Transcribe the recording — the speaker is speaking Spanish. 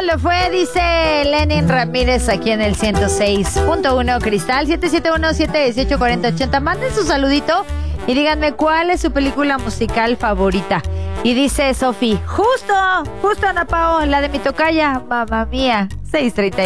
le fue? Dice Lenin Ramírez aquí en el 106.1 Cristal, 771-718-4080. Manden su saludito y díganme cuál es su película musical favorita. Y dice Sofi, justo Ana Pao, la de mi tocaya, mamá mía, 6:30.